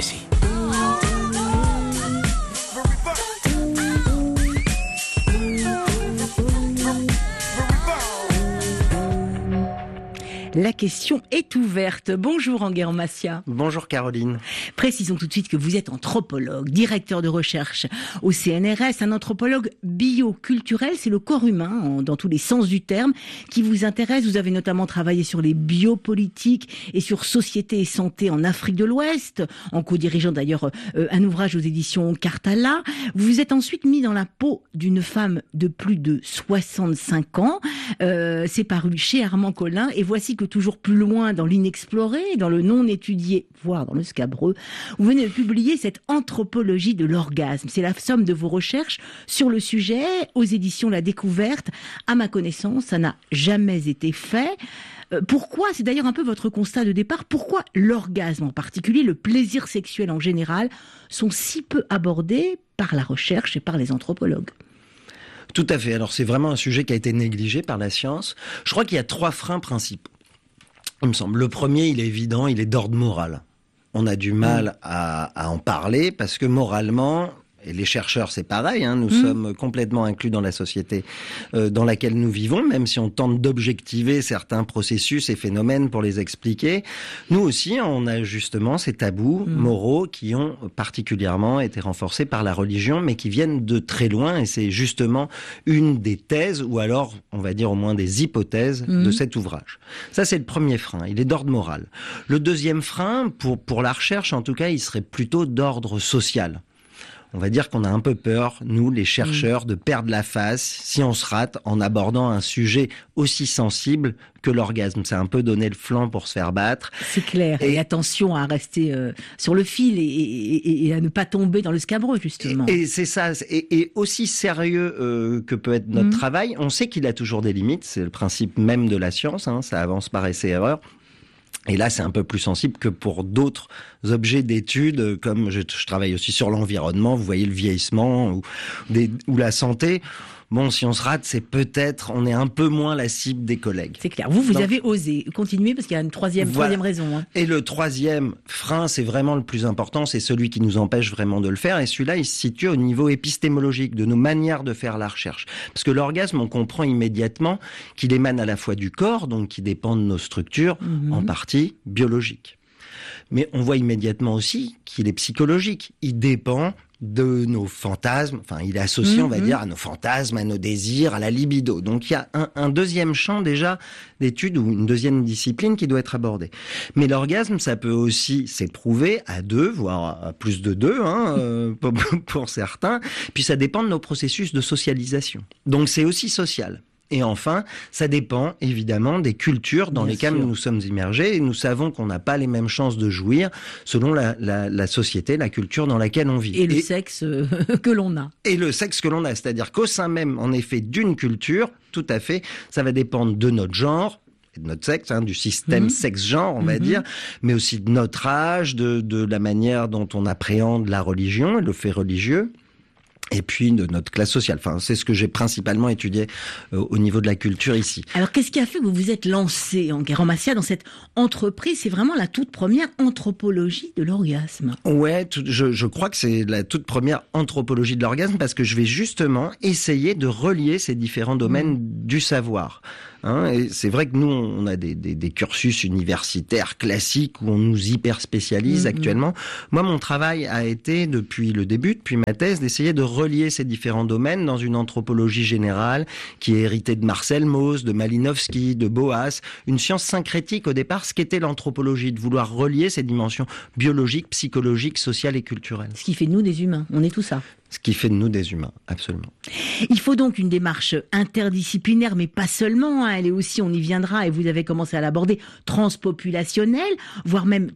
La question est ouverte. Bonjour Enguerrand Macias. Bonjour Caroline. Précisons tout de suite que vous êtes anthropologue, directeur de recherche au CNRS, un anthropologue bioculturel, c'est le corps humain dans tous les sens du terme qui vous intéresse. Vous avez notamment travaillé sur les biopolitiques et sur société et santé en Afrique de l'Ouest, en co-dirigeant d'ailleurs un ouvrage aux éditions Cartala. Vous vous êtes ensuite mis dans la peau d'une femme de plus de 65 ans. C'est paru chez Armand Collin et voici que toujours plus loin dans l'inexploré, dans le non-étudié, voire dans le scabreux, vous venez de publier cette anthropologie de l'orgasme. C'est la somme de vos recherches sur le sujet aux éditions La Découverte. À ma connaissance, ça n'a jamais été fait. Pourquoi, c'est d'ailleurs un peu votre constat de départ, pourquoi l'orgasme en particulier, le plaisir sexuel en général, sont si peu abordés par la recherche et par les anthropologues ? Tout à fait. Alors c'est vraiment un sujet qui a été négligé par la science. Je crois qu'il y a 3 freins principaux. Il me semble. Le premier, il est évident, il est d'ordre moral. On a du mal à en parler parce que moralement, et les chercheurs c'est pareil, nous sommes complètement inclus dans la société dans laquelle nous vivons, même si on tente d'objectiver certains processus et phénomènes pour les expliquer. Nous aussi, on a justement ces tabous moraux qui ont particulièrement été renforcés par la religion, mais qui viennent de très loin, et c'est justement une des thèses, ou alors on va dire au moins des hypothèses de cet ouvrage. Ça c'est le premier frein, il est d'ordre moral. Le deuxième frein, pour la recherche en tout cas, il serait plutôt d'ordre social. On va dire qu'on a un peu peur, nous, les chercheurs, de perdre la face si on se rate en abordant un sujet aussi sensible que l'orgasme. C'est un peu donner le flanc pour se faire battre. C'est clair. Et attention à rester sur le fil et à ne pas tomber dans le scabreux, justement. Et c'est ça. Et aussi sérieux que peut être notre travail, on sait qu'il a toujours des limites. C'est le principe même de la science. Ça avance par essai-erreur. Et là, c'est un peu plus sensible que pour d'autres objets d'études, comme je travaille aussi sur l'environnement, vous voyez le vieillissement ou la santé. Bon, si on se rate, c'est peut-être, on est un peu moins la cible des collègues. C'est clair. Vous avez osé continuer parce qu'il y a une troisième raison. Et le troisième frein, c'est vraiment le plus important, c'est celui qui nous empêche vraiment de le faire. Et celui-là, il se situe au niveau épistémologique, de nos manières de faire la recherche. Parce que l'orgasme, on comprend immédiatement qu'il émane à la fois du corps, donc qui dépend de nos structures, en partie biologiques. Mais on voit immédiatement aussi qu'il est psychologique. Il dépend de nos fantasmes, enfin il est associé on va dire à nos fantasmes, à nos désirs, à la libido. Donc il y a un deuxième champ déjà d'études ou une deuxième discipline qui doit être abordée. Mais l'orgasme, ça peut aussi s'éprouver à 2, voire à plus de 2 pour certains, puis ça dépend de nos processus de socialisation. Donc c'est aussi social. Et enfin, ça dépend évidemment des cultures dans lesquelles nous sommes immergés et nous savons qu'on n'a pas les mêmes chances de jouir selon la société, la culture dans laquelle on vit. Et le sexe que l'on a. Et le sexe que l'on a, c'est-à-dire qu'au sein même, en effet, d'une culture, tout à fait, ça va dépendre de notre genre, de notre sexe, du système sexe-genre, on va dire, mais aussi de notre âge, de la manière dont on appréhende la religion et le fait religieux. Et puis de notre classe sociale. Enfin, c'est ce que j'ai principalement étudié au niveau de la culture ici. Alors, qu'est-ce qui a fait que vous vous êtes lancé en Guerre-en-Macias dans cette entreprise? C'est vraiment la toute première anthropologie de l'orgasme. Ouais, je crois que c'est la toute première anthropologie de l'orgasme parce que je vais justement essayer de relier ces différents domaines du savoir. Et c'est vrai que nous, on a des cursus universitaires classiques où on nous hyper spécialise actuellement. Moi, mon travail a été, depuis le début, depuis ma thèse, d'essayer de relier ces différents domaines dans une anthropologie générale qui est héritée de Marcel Mauss, de Malinowski, de Boas, une science syncrétique au départ, ce qu'était l'anthropologie, de vouloir relier ces dimensions biologiques, psychologiques, sociales et culturelles. Ce qui fait de nous des humains, on est tout ça. Ce qui fait de nous des humains, absolument. Il faut donc une démarche interdisciplinaire, mais pas seulement. Elle est aussi, on y viendra, et vous avez commencé à l'aborder, transpopulationnelle, voire même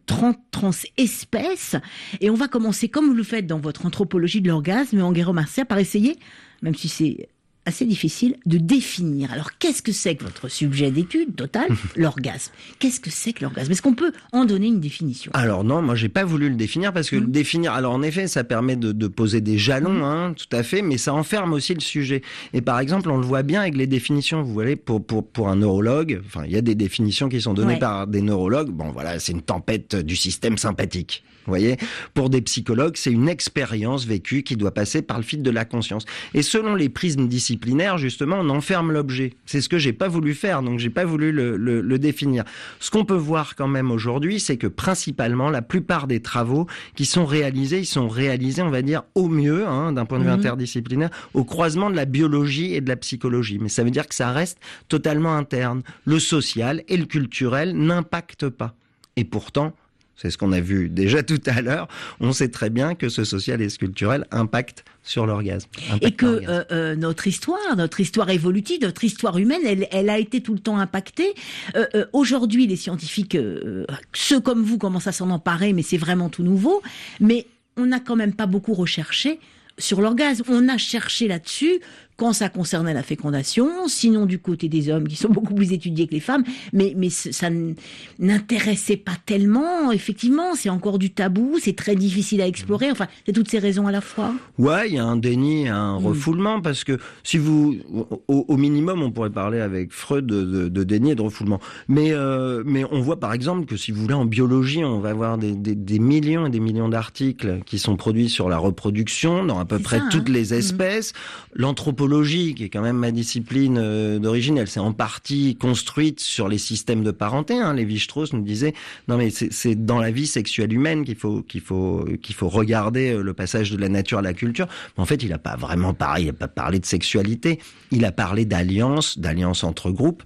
transespèce. Et on va commencer, comme vous le faites dans votre anthropologie de l'orgasme en Guerre-en-Macias, par essayer, même si c'est assez difficile, de définir. Alors, qu'est-ce que c'est que votre sujet d'étude total, l'orgasme? Qu'est-ce que c'est que l'orgasme? Est-ce qu'on peut en donner une définition? Alors non, moi j'ai pas voulu le définir parce que le définir, alors en effet, ça permet de poser des jalons, tout à fait, mais ça enferme aussi le sujet. Et par exemple, on le voit bien avec les définitions. Vous voyez, pour un neurologue, enfin, il y a des définitions qui sont données par des neurologues. Bon, voilà, c'est une tempête du système sympathique. Vous voyez, pour des psychologues, c'est une expérience vécue qui doit passer par le filtre de la conscience. Et selon les prismes disciplinaires, justement, on enferme l'objet. C'est ce que j'ai pas voulu faire, donc j'ai pas voulu le définir. Ce qu'on peut voir quand même aujourd'hui, c'est que principalement, la plupart des travaux qui sont réalisés, ils sont réalisés, on va dire, au mieux, d'un point de vue interdisciplinaire, au croisement de la biologie et de la psychologie. Mais ça veut dire que ça reste totalement interne. Le social et le culturel n'impactent pas. Et pourtant, c'est ce qu'on a vu déjà tout à l'heure, on sait très bien que ce social et ce culturel impactent sur l'orgasme. Et que notre histoire évolutive, notre histoire humaine, elle a été tout le temps impactée. Aujourd'hui, les scientifiques, ceux comme vous, commencent à s'en emparer, mais c'est vraiment tout nouveau. Mais on n'a quand même pas beaucoup recherché sur l'orgasme. On a cherché là-dessus quand ça concernait la fécondation, sinon du côté des hommes qui sont beaucoup plus étudiés que les femmes, mais ça n'intéressait pas tellement. Effectivement, c'est encore du tabou, c'est très difficile à explorer. Enfin, c'est toutes ces raisons à la fois. Ouais, il y a un déni, un refoulement, parce que si vous, au minimum, on pourrait parler avec Freud de déni et de refoulement. Mais on voit par exemple que si vous voulez en biologie, on va avoir des millions et des millions d'articles qui sont produits sur la reproduction dans à peu près toutes les espèces. L'anthropologie, qui est quand même ma discipline d'origine, elle s'est en partie construite sur les systèmes de parenté. Lévi-Strauss nous disait non mais c'est dans la vie sexuelle humaine qu'il faut regarder le passage de la nature à la culture. Mais en fait, il a pas vraiment parlé, il a pas parlé de sexualité. Il a parlé d'alliance entre groupes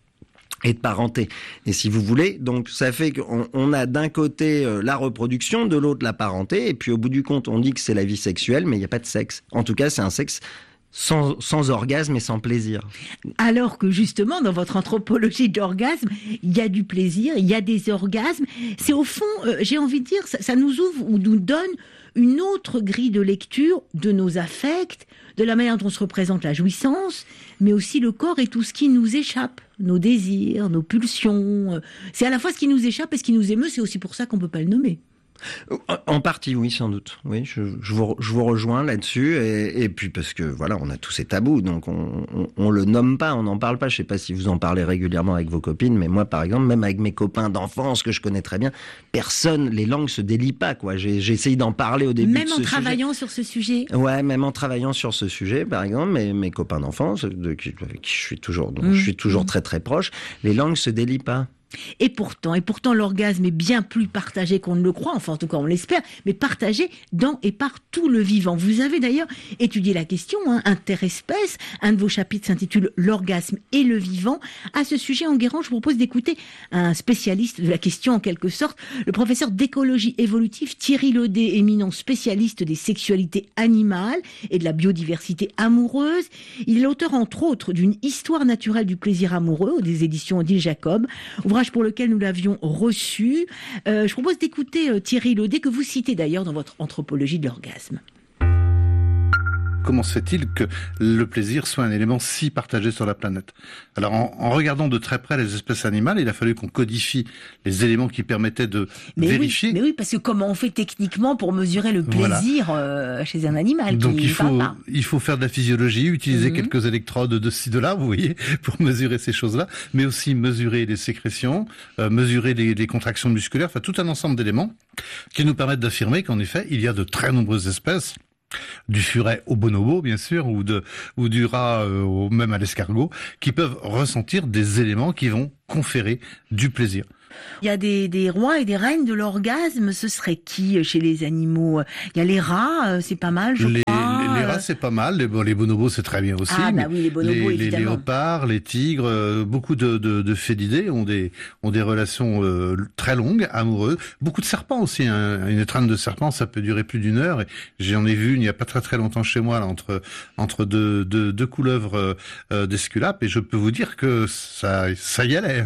et de parenté. Et si vous voulez, donc ça fait qu'on a d'un côté la reproduction, de l'autre la parenté, et puis au bout du compte, on dit que c'est la vie sexuelle, mais il n'y a pas de sexe. En tout cas, c'est un sexe sans orgasme et sans plaisir. Alors que justement, dans votre anthropologie de l'orgasme, il y a du plaisir, il y a des orgasmes. C'est au fond, j'ai envie de dire, ça nous ouvre ou nous donne une autre grille de lecture de nos affects, de la manière dont on se représente la jouissance, mais aussi le corps et tout ce qui nous échappe, nos désirs, nos pulsions. C'est à la fois ce qui nous échappe et ce qui nous émeut, c'est aussi pour ça qu'on peut pas le nommer. En partie, oui, sans doute. Oui, je vous rejoins là-dessus. Et puis parce que voilà, on a tous ces tabous, donc on le nomme pas, on n'en parle pas. Je sais pas si vous en parlez régulièrement avec vos copines, mais moi, par exemple, même avec mes copains d'enfance que je connais très bien, les langues se délient pas, quoi. J'ai essayé d'en parler au début. Même en travaillant sur ce sujet. Ouais, même en travaillant sur ce sujet, par exemple, mes copains d'enfance, avec qui je suis toujours très très proche, les langues se délient pas. Et pourtant, l'orgasme est bien plus partagé qu'on ne le croit, enfin en tout cas on l'espère, mais partagé dans et par tout le vivant. Vous avez d'ailleurs étudié la question, interespèce. Un de vos chapitres s'intitule « L'orgasme et le vivant ». À ce sujet, Enguerrand, je vous propose d'écouter un spécialiste de la question en quelque sorte, le professeur d'écologie évolutive Thierry Laudet, éminent spécialiste des sexualités animales et de la biodiversité amoureuse. Il est l'auteur entre autres d'une histoire naturelle du plaisir amoureux des éditions Odile Jacob, ouvrage pour lequel nous l'avions reçu. Je propose d'écouter Thierry Laudet, que vous citez d'ailleurs dans votre anthropologie de l'orgasme. Comment se fait-il que le plaisir soit un élément si partagé sur la planète? Alors, en regardant de très près les espèces animales, il a fallu qu'on codifie les éléments qui permettaient de vérifier. Mais oui, parce que comment on fait techniquement pour mesurer le plaisir chez un animal? Donc il faut faire de la physiologie, utiliser quelques électrodes de ci, de là, vous voyez, pour mesurer ces choses-là, mais aussi mesurer les sécrétions, mesurer les contractions musculaires, enfin tout un ensemble d'éléments qui nous permettent d'affirmer qu'en effet, il y a de très nombreuses espèces, du furet au bonobo, bien sûr, ou du rat même à l'escargot, qui peuvent ressentir des éléments qui vont conférer du plaisir. Il y a des rois et des reines de l'orgasme, ce serait qui chez les animaux? Il y a les rats, c'est pas mal, je crois. Les rats, c'est pas mal. Les bonobos, c'est très bien aussi. Ah, bah oui, les bonobos, les léopards, les tigres, beaucoup de félidés ont des relations très longues, amoureuses. Beaucoup de serpents aussi. Une étreinte de serpent, ça peut durer plus d'1 heure. Et j'en ai vu il n'y a pas très longtemps chez moi, là, entre deux couleuvres d'esculape. Et je peux vous dire que ça y allait.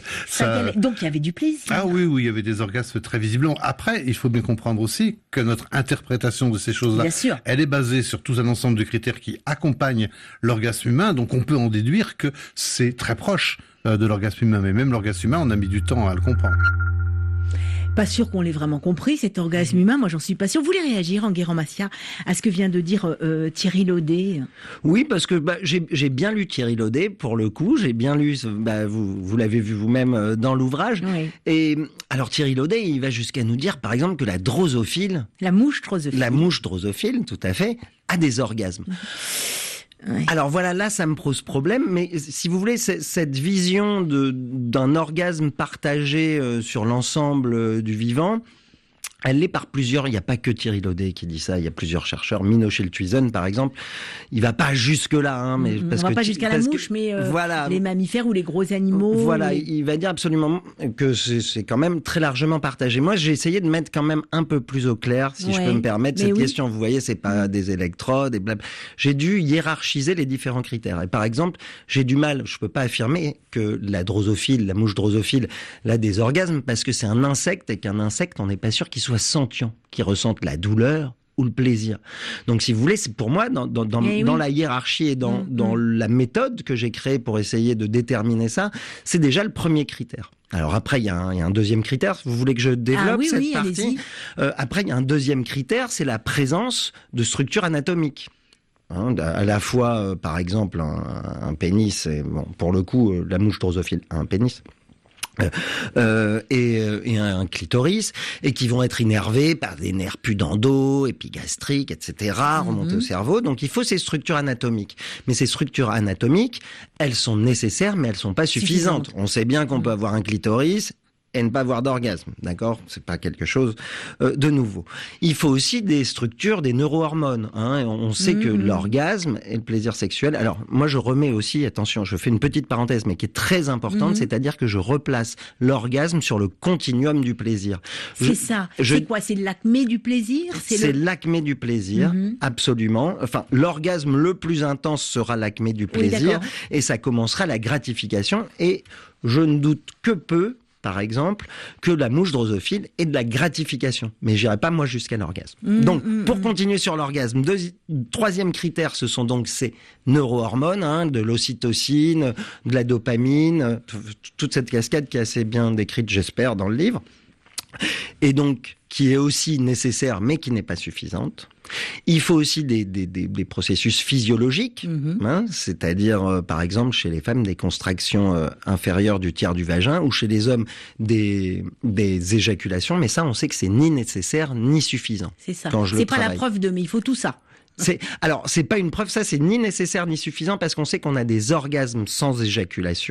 Donc il y avait du plaisir. Ah oui, il y avait des orgasmes très visibles. Après, il faut bien comprendre aussi que notre interprétation de ces choses-là, elle est basée sur tout un ensemble de critères qui accompagnent l'orgasme humain. Donc on peut en déduire que c'est très proche de l'orgasme humain. Mais même l'orgasme humain, on a mis du temps à le comprendre. Pas sûr qu'on l'ait vraiment compris, cet orgasme humain. Moi, j'en suis pas sûre. Vous voulez réagir, Enguerrand Macias, à ce que vient de dire Thierry Laudet? Oui, parce que j'ai bien lu Thierry Laudet, pour le coup. J'ai bien lu, vous l'avez vu vous-même dans l'ouvrage. Oui. Et alors, Thierry Laudet, il va jusqu'à nous dire, par exemple, que la drosophile... La mouche drosophile. La mouche drosophile, tout à fait, a des orgasmes. Oui. Alors voilà, là ça me pose problème, mais si vous voulez, cette vision d'un orgasme partagé sur l'ensemble du vivant, elle l'est par plusieurs. Il n'y a pas que Thierry Laudet qui dit ça. Il y a plusieurs chercheurs. Mino Schilthuisen, par exemple, il va pas jusque là, mais parce on va pas jusqu'à la mouche, mais voilà, les mammifères ou les gros animaux. Voilà, il va dire absolument que c'est quand même très largement partagé. Moi, j'ai essayé de mettre quand même un peu plus au clair, si je peux me permettre cette question. Vous voyez, c'est pas des électrodes et blabla. J'ai dû hiérarchiser les différents critères. Et par exemple, j'ai du mal. Je peux pas affirmer que la drosophile, la mouche drosophile, a des orgasmes parce que c'est un insecte et qu'un insecte, on n'est pas sûr qu'il soit sentient, qui ressentent la douleur ou le plaisir. Donc, si vous voulez, c'est pour moi, dans la hiérarchie et dans la méthode que j'ai créée pour essayer de déterminer ça, c'est déjà le premier critère. Alors après, il y a un deuxième critère. Vous voulez que je développe cette partie? Après, il y a un deuxième critère, c'est la présence de structures anatomiques. À la fois, par exemple, un pénis, et bon, pour le coup, la mouche drosophile a un pénis. Et un clitoris, et qui vont être innervés par des nerfs pudendaux, épigastriques, etc., remontés au cerveau. Donc il faut ces structures anatomiques. Mais ces structures anatomiques, elles sont nécessaires, mais elles sont pas suffisantes. On sait bien qu'on peut avoir un clitoris et ne pas avoir d'orgasme, d'accord? C'est pas quelque chose de nouveau. Il faut aussi des structures, des neurohormones. On sait que l'orgasme et le plaisir sexuel... Alors, moi, je remets aussi, attention, je fais une petite parenthèse, mais qui est très importante, c'est-à-dire que je replace l'orgasme sur le continuum du plaisir. C'est ça. C'est quoi? C'est l'acmé du plaisir? C'est l'acmé du plaisir, absolument. Enfin, l'orgasme le plus intense sera l'acmé du plaisir, et ça commencera la gratification, et je ne doute que peu, par exemple, que la mouche drosophile ait de la gratification. Mais j'irai pas, moi, jusqu'à l'orgasme. Donc, pour continuer sur l'orgasme, troisième critère, ce sont donc ces neurohormones, de l'ocytocine, de la dopamine, toute cette cascade qui est assez bien décrite, j'espère, dans le livre. Et donc, qui est aussi nécessaire, mais qui n'est pas suffisante. Il faut aussi des processus physiologiques, c'est-à-dire, par exemple, chez les femmes, des contractions inférieures du tiers du vagin, ou chez les hommes, des éjaculations. Mais ça, on sait que c'est ni nécessaire, ni suffisant. C'est ça. C'est pas la preuve mais il faut tout ça. Alors, c'est pas une preuve, ça, c'est ni nécessaire, ni suffisant, parce qu'on sait qu'on a des orgasmes sans éjaculation.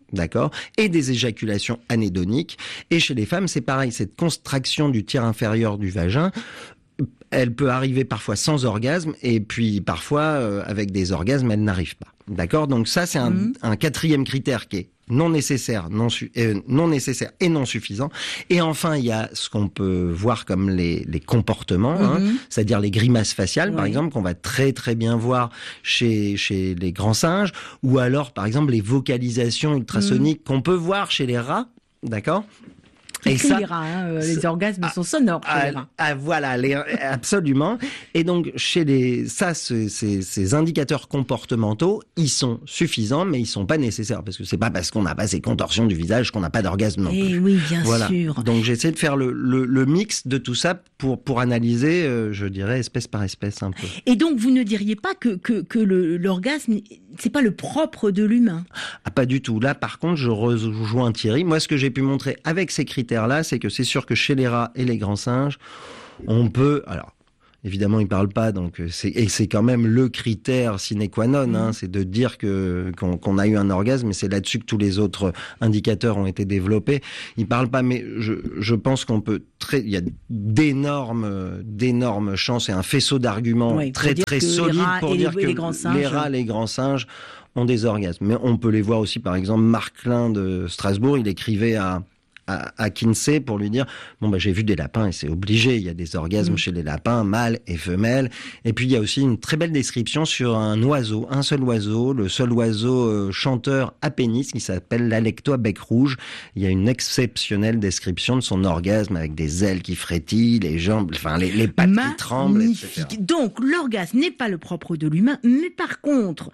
d'accord, et des éjaculations anédoniques. Et chez les femmes, c'est pareil, cette contraction du tiers inférieur du vagin, elle peut arriver parfois sans orgasme, et puis parfois, avec des orgasmes, elle n'arrive pas. D'accord ? Donc ça, c'est un quatrième critère qui est non nécessaire et non suffisant. Et enfin, il y a ce qu'on peut voir comme les comportements, c'est-à-dire les grimaces faciales, par exemple, qu'on va très très bien voir chez les grands singes, ou alors, par exemple, les vocalisations ultrasoniques qu'on peut voir chez les rats, d'accord ? Et ça, les orgasmes sont sonores. Voilà, absolument. Et donc, ces indicateurs comportementaux, ils sont suffisants, mais ils sont pas nécessaires, parce que c'est pas parce qu'on n'a pas ces contorsions du visage qu'on n'a pas d'orgasme non plus. Oui, bien sûr. Donc, j'essaie de faire le mix de tout ça pour analyser, je dirais, espèce par espèce un peu. Et donc, vous ne diriez pas que l'orgasme, c'est pas le propre de l'humain? Ah, pas du tout. Là, par contre, je rejoins Thierry. Moi, ce que j'ai pu montrer avec ces critères-là, c'est que c'est sûr que chez les rats et les grands singes, on peut... Alors, évidemment, ils parlent pas, donc c'est quand même le critère sine qua non, c'est de dire qu'on a eu un orgasme, et c'est là-dessus que tous les autres indicateurs ont été développés. Ils parlent pas, mais je pense qu'on peut il y a d'énormes chances et un faisceau d'arguments très solide pour dire que les rats, les grands singes ont des orgasmes. Mais on peut les voir aussi, par exemple, Marc Klein de Strasbourg, il écrivait à Kinsey pour lui dire j'ai vu des lapins et c'est obligé, il y a des orgasmes chez les lapins, mâles et femelles. Et puis il y a aussi une très belle description sur un seul oiseau, le seul oiseau chanteur à pénis qui s'appelle l'Alectois bec rouge. Il y a une exceptionnelle description de son orgasme avec des ailes qui frétillent, les jambes, les pattes qui tremblent, etc. Donc l'orgasme n'est pas le propre de l'humain, mais par contre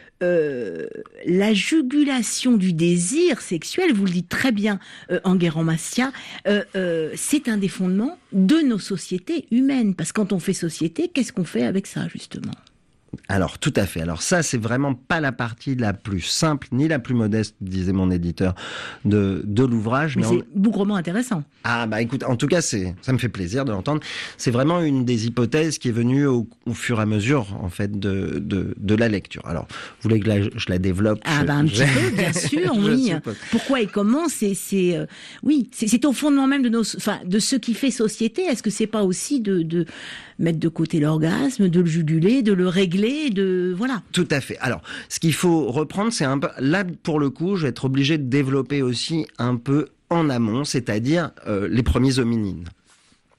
la jugulation du désir sexuel, vous le dites très bien, Enguerrand Macias, c'est un des fondements de nos sociétés humaines. Parce que quand on fait société, qu'est-ce qu'on fait avec ça, justement ? Alors, tout à fait. Alors ça, c'est vraiment pas la partie la plus simple, ni la plus modeste, disait mon éditeur, de l'ouvrage. Mais c'est bougrement intéressant. Ah, écoute, en tout cas, ça me fait plaisir de l'entendre. C'est vraiment une des hypothèses qui est venue au fur et à mesure, en fait, de la lecture. Alors, vous voulez que je la développe? Un petit peu, bien sûr, oui. Pourquoi et comment? C'est au fondement même de ce qui fait société. Est-ce que c'est pas aussi de mettre de côté l'orgasme, de le juguler, de le régler, voilà. Tout à fait. Alors, ce qu'il faut reprendre, c'est un peu, là, pour le coup, je vais être obligé de développer aussi un peu en amont, c'est-à-dire les premiers hominines. D'accord ?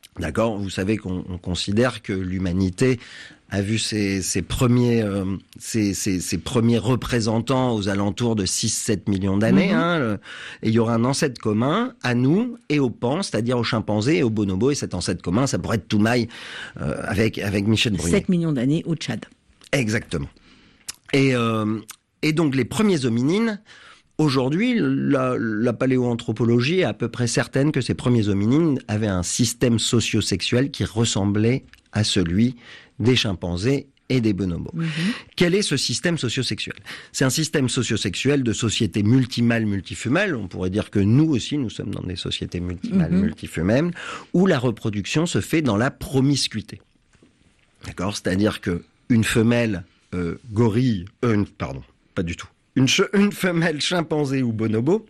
Vous savez qu'on considère que l'humanité a vu ses premiers représentants aux alentours de 6-7 millions d'années. Et il y aura un ancêtre commun à nous et aux pans, c'est-à-dire aux chimpanzés et aux bonobos. Et cet ancêtre commun, ça pourrait être Toumaï avec Michel Brunet. 7 millions d'années au Tchad. Exactement. Et donc les premiers hominines, aujourd'hui, la paléoanthropologie est à peu près certaine que ces premiers hominines avaient un système socio-sexuel qui ressemblait à celui des chimpanzés et des bonobos. Quel est ce système socio-sexuel ? C'est un système socio-sexuel de société multimâle, multifemelle. On pourrait dire que nous aussi, nous sommes dans des sociétés multimâles, multifemelles, où la reproduction se fait dans la promiscuité. D'accord ? C'est-à-dire que une femelle gorille, pas du tout. Une femelle chimpanzé ou bonobo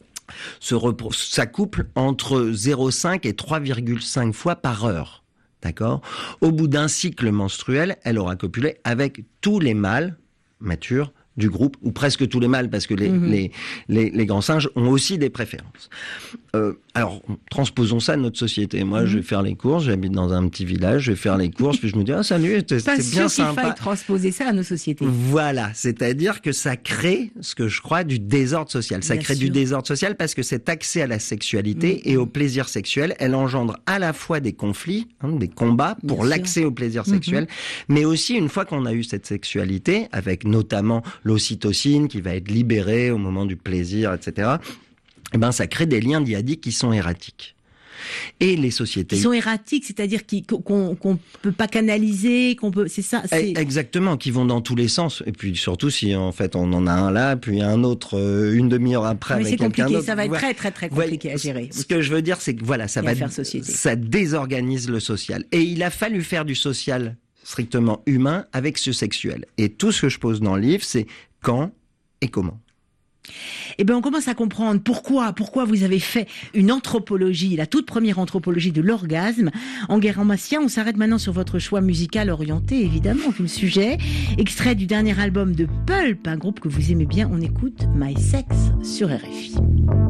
s'accouple entre 0,5 et 3,5 fois par heure. D'accord ? Au bout d'un cycle menstruel, elle aura copulé avec tous les mâles matures du groupe, ou presque tous les mâles, parce que les grands singes ont aussi des préférences. Alors, transposons ça à notre société. Moi, je vais faire les courses, j'habite dans un petit village, je vais faire les courses, puis je me dis, salut, c'est bien sympa. Il faille transposer ça à nos sociétés. Voilà, c'est-à-dire que ça crée, ce que je crois, du désordre social. Ça crée du désordre social parce que cet accès à la sexualité et au plaisir sexuel, elle engendre à la fois des conflits, des combats pour l'accès au plaisir sexuel, mais aussi, une fois qu'on a eu cette sexualité, avec notamment l'ocytocine qui va être libérée au moment du plaisir, etc., ça crée des liens dyadiques qui sont erratiques. Et les sociétés... Qui sont erratiques, c'est-à-dire qu'on peut pas canaliser, c'est ça. Exactement, qui vont dans tous les sens. Et puis surtout si en fait on en a un là, puis un autre une demi-heure après avec quelqu'un d'autre. Mais c'est compliqué, ça va être très très très compliqué à gérer. Ce que je veux dire, c'est que ça désorganise le social. Et il a fallu faire du social strictement humain avec ce sexuel. Et tout ce que je pose dans le livre, c'est quand et comment. Eh bien, on commence à comprendre pourquoi vous avez fait une anthropologie, la toute première anthropologie de l'orgasme. Enguerrand Macias, on s'arrête maintenant sur votre choix musical orienté, évidemment, vu le sujet. Extrait du dernier album de Pulp, un groupe que vous aimez bien. On écoute My Sex sur RFI.